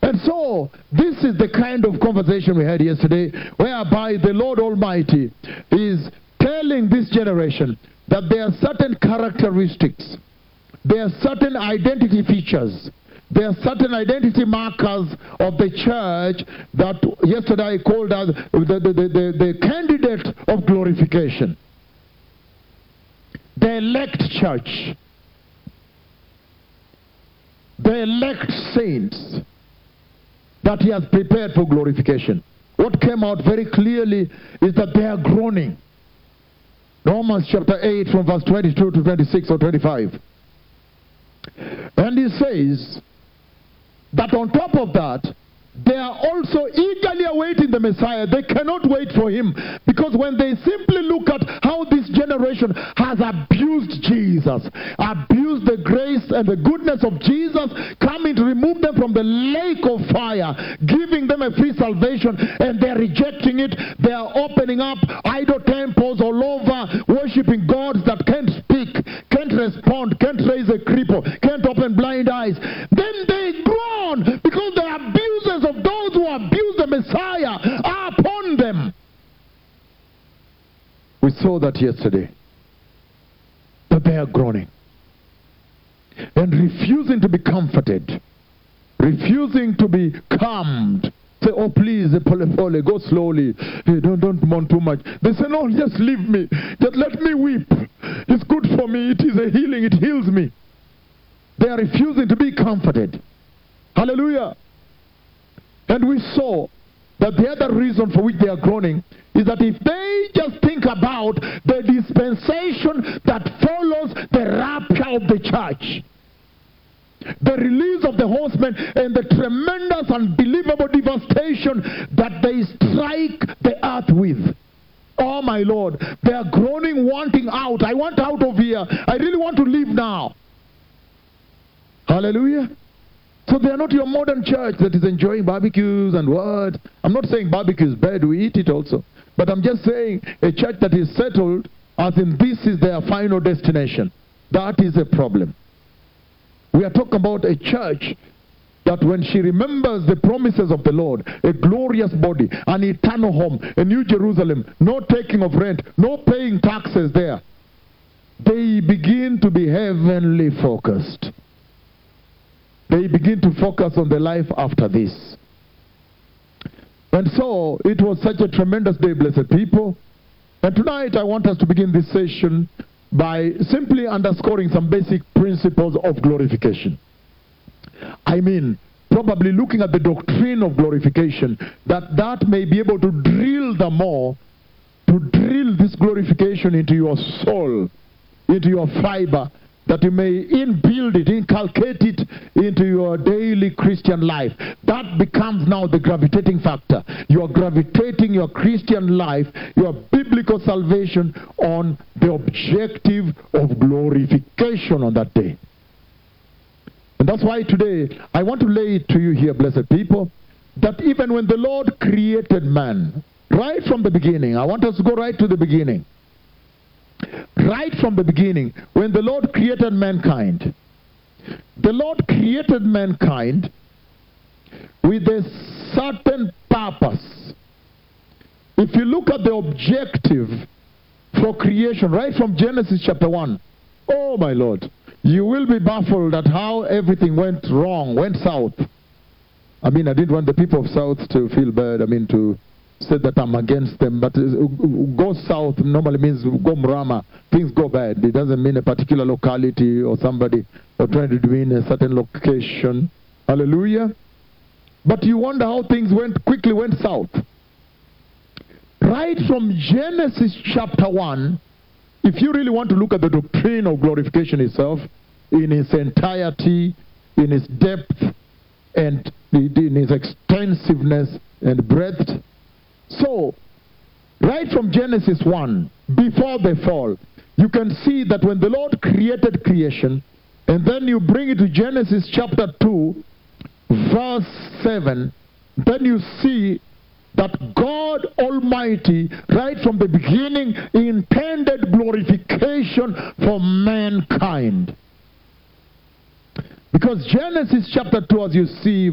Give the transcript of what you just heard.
And so, this is the kind of conversation we had yesterday, whereby the Lord Almighty is telling this generation that there are certain characteristics, there are certain identity features, there are certain identity markers of the church that yesterday I called as the candidate of glorification. The elect church. The elect saints that he has prepared for glorification. What came out very clearly is that they are groaning. Romans chapter 8 from verse 22 to 26 or 25. And he says that on top of that, they are also eagerly awaiting the Messiah. They cannot wait for him, because when they simply look at how this generation has abused Jesus, abused the grace and the goodness of Jesus, coming to remove them from the lake of fire, giving them a free salvation, and they're rejecting it. They are opening up idol temples all over, worshiping gods that can't speak, can't respond, can't raise a cripple, can't open blind eyes. Then they groan because the abuses of those who abuse the Messiah are upon them. We saw that yesterday, that they are groaning and refusing to be comforted, refusing to be calmed. Say, oh please, pole, go slowly, don't mourn too much. They say, no, just leave me, just let me weep. It's good for me, it is a healing, it heals me. They are refusing to be comforted. Hallelujah. And we saw that the other reason for which they are groaning is that if they just think about the dispensation that follows the rapture of the church, the release of the horsemen, and the tremendous, unbelievable devastation that they strike the earth with. Oh my Lord, they are groaning, wanting out. I want out of here. I really want to leave now. Hallelujah. So they are not your modern church that is enjoying barbecues and what. I'm not saying barbecue is bad, we eat it also. But I'm just saying a church that is settled as in this is their final destination. That is a problem. We are talking about a church that when she remembers the promises of the Lord, a glorious body, an eternal home, a new Jerusalem, no taking of rent, no paying taxes there, they begin to be heavenly focused. They begin to focus on the life after this. And so, it was such a tremendous day, blessed people. And tonight, I want us to begin this session by simply underscoring some basic principles of glorification. I mean, probably looking at the doctrine of glorification, that may be able to drill the more, to drill this glorification into your soul, into your fiber, that you may inbuild it, inculcate it into your daily Christian life. That becomes now the gravitating factor. You are gravitating your Christian life, your biblical salvation, on the objective of glorification on that day. And that's why today, I want to lay it to you here, blessed people, that even when the Lord created man, right from the beginning, I want us to go right to the beginning. Right from the beginning, when the Lord created mankind, the Lord created mankind with a certain purpose. If you look at the objective for creation, right from Genesis chapter 1, oh my Lord, you will be baffled at how everything went wrong, went south. I mean, I didn't want the people of South to feel bad, to say that I'm against them, but go south normally means go mrama, things go bad. It doesn't mean a particular locality or somebody or trying to do in a certain location. Hallelujah. But you wonder how things quickly went south. Right from Genesis chapter 1, if you really want to look at the doctrine of glorification itself, in its entirety, in its depth, and in its extensiveness and breadth. So, right from Genesis 1, before the fall, you can see that when the Lord created creation, and then you bring it to Genesis chapter 2, verse 7, then you see that God Almighty, right from the beginning, intended glorification for mankind. Because Genesis chapter 2, as you see,